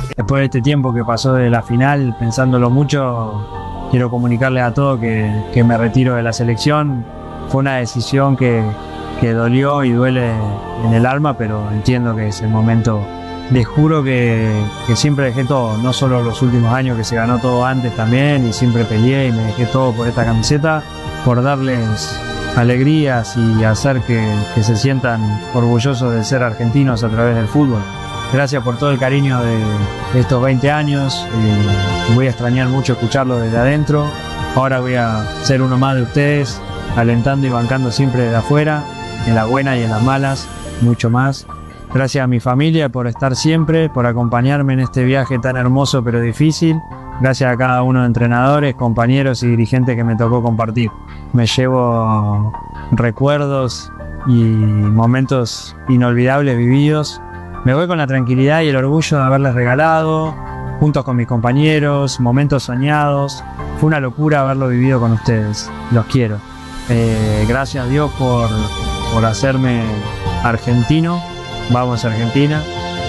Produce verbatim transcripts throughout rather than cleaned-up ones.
Después de este tiempo que pasó de la final, pensándolo mucho, quiero comunicarles a todos que, que me retiro de la selección. Fue una decisión que, que dolió y duele en el alma, pero entiendo que es el momento. Les juro que, que siempre dejé todo, no solo los últimos años, que se ganó todo antes también, y siempre peleé y me dejé todo por esta camiseta, por darles alegrías y hacer que, que se sientan orgullosos de ser argentinos a través del fútbol. Gracias por todo el cariño de, de estos veinte años, eh, voy a extrañar mucho escucharlo desde adentro. Ahora voy a ser uno más de ustedes, alentando y bancando siempre desde afuera, en las buenas y en las malas, mucho más. Gracias a mi familia por estar siempre, por acompañarme en este viaje tan hermoso pero difícil. Gracias a cada uno de entrenadores, compañeros y dirigentes que me tocó compartir. Me llevo recuerdos y momentos inolvidables vividos. Me voy con la tranquilidad y el orgullo de haberles regalado, juntos con mis compañeros, momentos soñados. Fue una locura haberlo vivido con ustedes. Los quiero. Eh, gracias a Dios por, por hacerme argentino. Vamos Argentina.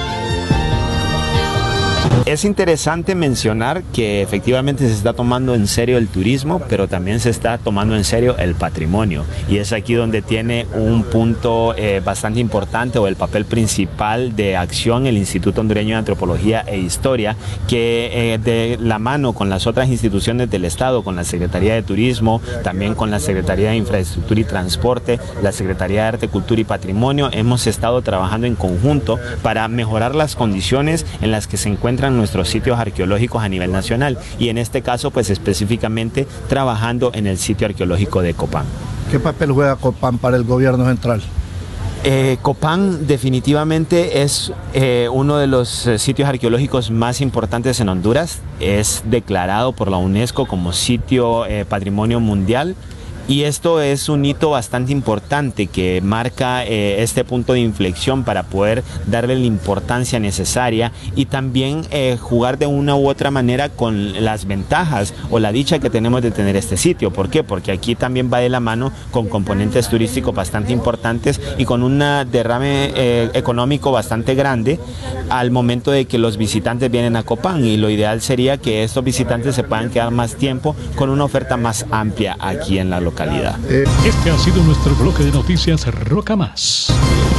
Es interesante mencionar que efectivamente se está tomando en serio el turismo, pero también se está tomando en serio el patrimonio. Y es aquí donde tiene un punto eh, bastante importante, o el papel principal de acción, el Instituto Hondureño de Antropología e Historia, que eh, de la mano con las otras instituciones del Estado, con la Secretaría de Turismo, también con la Secretaría de Infraestructura y Transporte, la Secretaría de Arte, Cultura y Patrimonio, hemos estado trabajando en conjunto para mejorar las condiciones en las que se encuentran nuestros sitios arqueológicos a nivel nacional, y en este caso pues específicamente trabajando en el sitio arqueológico de Copán. ¿Qué papel juega Copán para el gobierno central? Eh, Copán definitivamente es eh, uno de los eh, sitios arqueológicos más importantes en Honduras. Es declarado por la UNESCO como sitio eh, Patrimonio Mundial. Y esto es un hito bastante importante que marca eh, este punto de inflexión para poder darle la importancia necesaria y también eh, jugar de una u otra manera con las ventajas o la dicha que tenemos de tener este sitio. ¿Por qué? Porque aquí también va de la mano con componentes turísticos bastante importantes y con un derrame eh, económico bastante grande al momento de que los visitantes vienen a Copán, y lo ideal sería que estos visitantes se puedan quedar más tiempo con una oferta más amplia aquí en la localidad. Este ha sido nuestro bloque de noticias Roca Más.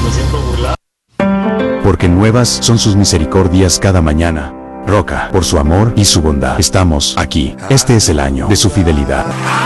Porque nuevas son sus misericordias cada mañana. Roca, por su amor y su bondad, estamos aquí. Este es el año de su fidelidad.